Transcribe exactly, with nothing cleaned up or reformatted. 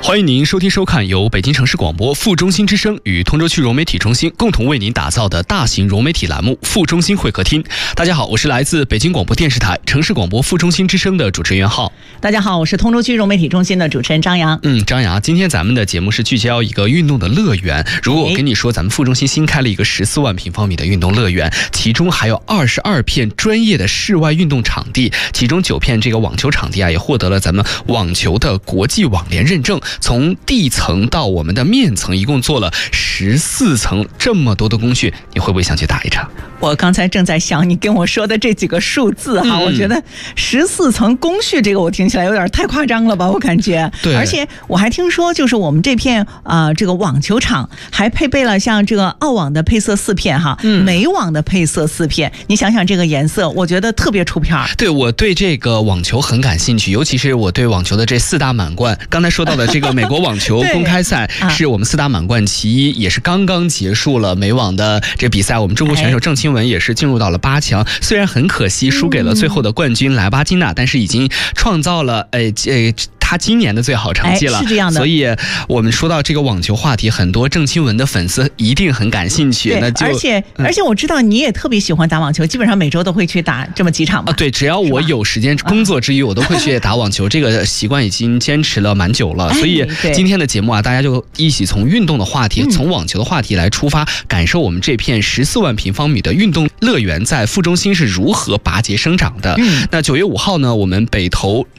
欢迎您收听收看由北京城市广播副中心之声与通州区融媒体中心共同为您打造的大型融媒体栏目副中心会客厅。大家好，我是来自北京广播电视台城市广播副中心之声的主持人袁浩。 大家好，我是通州区融媒体中心的主持人张扬。 嗯，张扬，今天咱们的节目是聚焦一个运动的乐园。如果我跟你说咱们副中心新开了一个十四万平方米的运动乐园，其中还有二十二片专业的室外运动场地，其中九片这个网球场地啊，也获得了咱们网球的国际网联认证。从地层到我们的面层，一共做了十四层，这么多的工序，你会不会想去打一场？ 我刚才正在想你跟我说的这几个数字哈， 嗯、 我觉得十四层工序这个我听起来有点太夸张了吧，我感觉。 对。 而且我还听说，就是我们这片啊、呃、这个网球场还配备了像这个澳网的配色四片哈，嗯、美网的配色四片。你想想这个颜色，我觉得特别出片。 对，我对这个网球很感兴趣，尤其是我对网球的这四大满贯。刚才说到的这个美国网球公开赛是我们四大满贯其一，也是刚刚结束了美网的这比赛，我们中国选手郑钦文也是进入到了八强，虽然很可惜输给了最后的冠军莱巴金娜，但是已经创造了呃呃他今年的最好成绩了。 是这样的。 所以我们说到这个网球话题，很多郑钦文的粉丝一定很感兴趣。那就而且、嗯、而且我知道你也特别喜欢打网球，基本上每周都会去打这么几场吧？ 啊，对，只要我有时间，工作之余我都会去打网球，这个习惯已经坚持了蛮久了。所以今天的节目啊，大家就一起从运动的话题，嗯、从网球的话题来出发，感受我们这片十四万平方米的运动乐园在副中心是如何拔节生长的。嗯、那九月五号呢，我们北投